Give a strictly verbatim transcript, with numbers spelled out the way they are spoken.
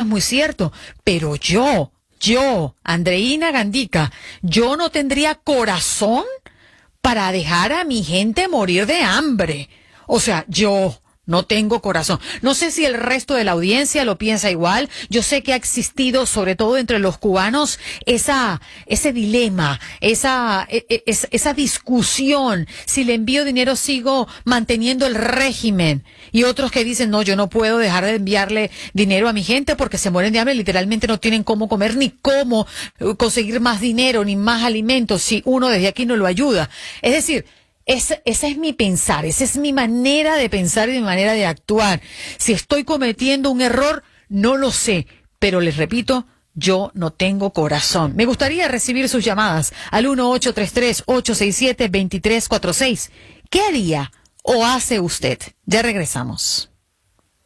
muy cierto, pero yo, yo, Andreina Gandica, yo no tendría corazón para dejar a mi gente morir de hambre. O sea, yo no tengo corazón. No sé si el resto de la audiencia lo piensa igual. Yo sé que ha existido, sobre todo entre los cubanos, esa, ese dilema, esa, esa, esa discusión. Si le envío dinero, sigo manteniendo el régimen. Y otros que dicen, no, yo no puedo dejar de enviarle dinero a mi gente porque se mueren de hambre, literalmente no tienen cómo comer, ni cómo conseguir más dinero, ni más alimentos, si uno desde aquí no lo ayuda. Es decir, Ese, ese es mi pensar, esa es mi manera de pensar y mi manera de actuar. Si estoy cometiendo un error, no lo sé, pero les repito, yo no tengo corazón. Me gustaría recibir sus llamadas al uno ocho tres tres, ocho seis siete, dos tres cuatro seis. ¿Qué haría o hace usted? Ya regresamos.